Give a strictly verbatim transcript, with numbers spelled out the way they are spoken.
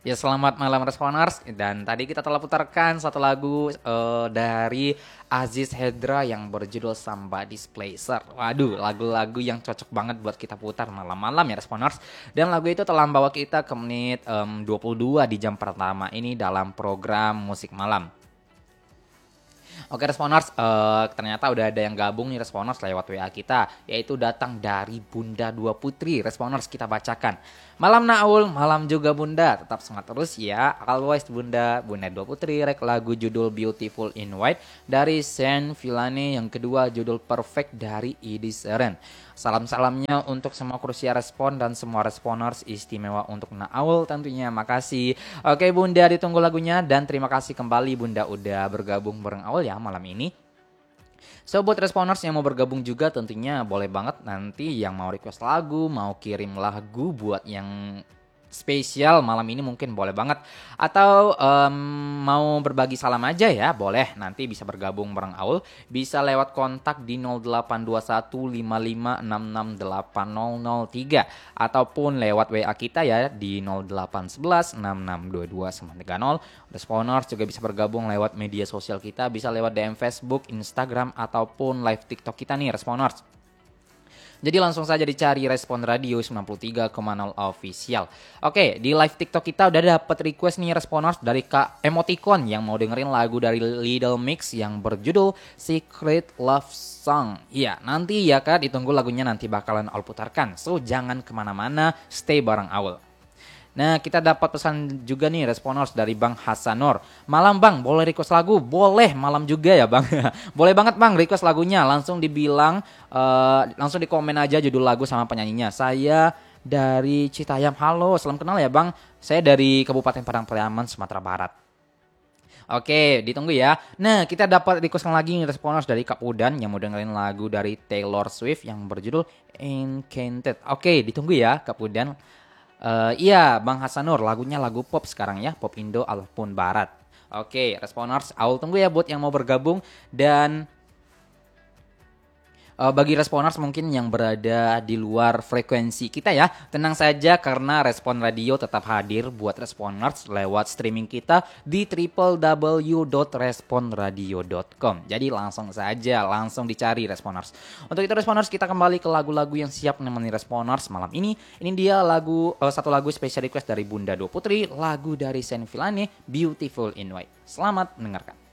Ya selamat malam Responers, dan tadi kita telah putarkan satu lagu eh, dari Aziz Hedra yang berjudul Somebody's Pleasure. Waduh, lagu-lagu yang cocok banget buat kita putar malam-malam ya Responers. Dan lagu itu telah membawa kita ke menit em, dua puluh dua di jam pertama ini dalam program Musik Malam. Oke Responers, eh, ternyata udah ada yang gabung nih Responers lewat W A kita, yaitu datang dari Bunda Dua Putri. Responers, kita bacakan. Malam Naul, malam juga Bunda, tetap semangat terus ya. Always Bunda, Bunda Dua Putri, rek lagu judul Beautiful in White dari Saint Villane, yang kedua judul Perfect dari Edi Seren. Salam-salamnya untuk semua krusia respon dan semua Responers, istimewa untuk Naul tentunya. Makasih. Oke Bunda, ditunggu lagunya, dan terima kasih kembali Bunda udah bergabung bareng Aul ya malam ini. So buat Responers yang mau bergabung juga tentunya boleh banget, nanti yang mau request lagu, mau kirim lagu buat yang spesial malam ini mungkin boleh banget. Atau em, mau berbagi salam aja ya boleh, nanti bisa bergabung bareng Aul. Bisa lewat kontak di nol delapan dua satu lima lima enam enam delapan nol nol tiga, ataupun lewat W A kita ya di nol delapan satu satu enam enam dua dua sembilan tiga nol. Responers juga bisa bergabung lewat media sosial kita, bisa lewat D M Facebook, Instagram, ataupun live TikTok kita nih Responers. Jadi langsung saja dicari Respon Radio sembilan puluh tiga koma nol Official. Oke, di live TikTok kita udah dapet request nih Responers dari Kak Emoticon yang mau dengerin lagu dari Little Mix yang berjudul Secret Love Song. Iya, nanti ya Kak, ditunggu lagunya, nanti bakalan Aul putarkan. So, jangan kemana-mana, stay bareng Aul. Nah, kita dapat pesan juga nih Responers dari Bang Hasanor. Malam Bang, boleh request lagu? Boleh, malam juga ya Bang. Boleh banget Bang, request lagunya. Langsung dibilang, uh, langsung di komen aja judul lagu sama penyanyinya. Saya dari Citayam. Halo, salam kenal ya Bang. Saya dari Kabupaten Padang Pariaman, Sumatera Barat. Oke, ditunggu ya. Nah, kita dapat request lagi nih Responers dari Kak Udan yang mau dengerin lagu dari Taylor Swift yang berjudul Enchanted. Oke, ditunggu ya Kak Udan. Uh, iya Bang Hasanur, lagunya lagu pop sekarang ya, pop Indo ataupun Barat. Oke Responers, Aul tunggu ya buat yang mau bergabung. Dan Uh, bagi Responers mungkin yang berada di luar frekuensi kita ya, tenang saja karena Respon Radio tetap hadir buat Responers lewat streaming kita di w w w dot respon radio dot com. Jadi langsung saja, langsung dicari Responers. Untuk itu Responers, kita kembali ke lagu-lagu yang siap menemani Responers malam ini. Ini dia lagu uh, satu lagu special request dari Bunda Dua Putri, lagu dari Saint Villane, Beautiful in White. Selamat mendengarkan.